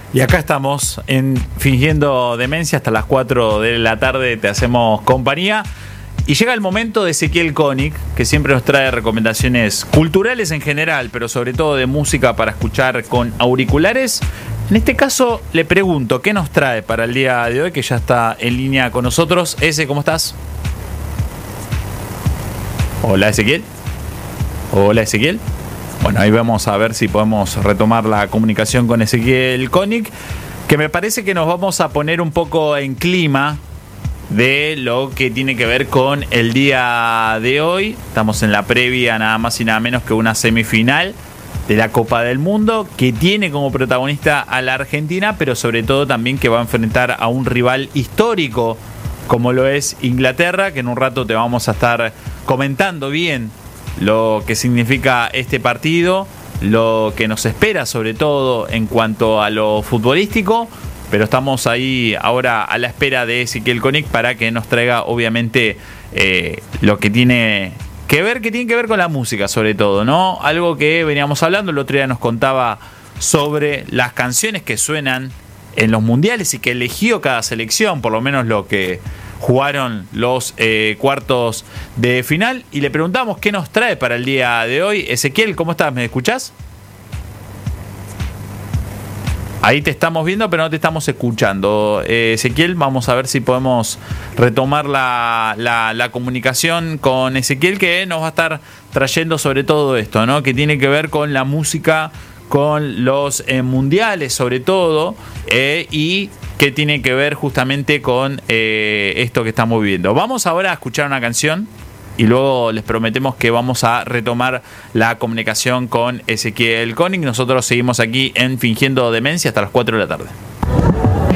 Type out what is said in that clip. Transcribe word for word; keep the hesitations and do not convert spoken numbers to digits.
Y acá estamos en Fingiendo Demencia hasta las cuatro de la tarde, te hacemos compañía. Y llega el momento de Ezequiel Koenig, que siempre nos trae recomendaciones culturales en general, pero sobre todo de música para escuchar con auriculares. En este caso le pregunto, ¿qué nos trae para el día de hoy? Que ya está en línea con nosotros. Ese, ¿cómo estás? Hola, Ezequiel. Hola, Ezequiel. Bueno, ahí vamos a ver si podemos retomar la comunicación con Ezequiel Koenig, que me parece que nos vamos a poner un poco en clima de lo que tiene que ver con el día de hoy. Estamos en la previa nada más y nada menos que una semifinal de la Copa del Mundo, que tiene como protagonista a la Argentina, pero sobre todo también que va a enfrentar a un rival histórico como lo es Inglaterra, que en un rato te vamos a estar comentando bien lo que significa este partido, lo que nos espera sobre todo en cuanto a lo futbolístico, pero estamos ahí ahora a la espera de Ezequiel Koenig para que nos traiga obviamente eh, lo que tiene que ver, que tiene que ver con la música sobre todo, ¿no? Algo que veníamos hablando, el otro día nos contaba sobre las canciones que suenan en los mundiales y que eligió cada selección, por lo menos lo que jugaron los eh, cuartos de final, y le preguntamos qué nos trae para el día de hoy. Ezequiel, ¿cómo estás? ¿Me escuchás? Ahí te estamos viendo, pero no te estamos escuchando. Eh, Ezequiel, vamos a ver si podemos retomar la, la, la comunicación con Ezequiel, que nos va a estar trayendo sobre todo esto, ¿no? Que tiene que ver con la música, con los eh, mundiales sobre todo, eh, y que tiene que ver justamente con eh, esto que estamos viviendo. Vamos ahora a escuchar una canción y luego les prometemos que vamos a retomar la comunicación con Ezequiel Koenig. Nosotros seguimos aquí en Fingiendo Demencia hasta las cuatro de la tarde.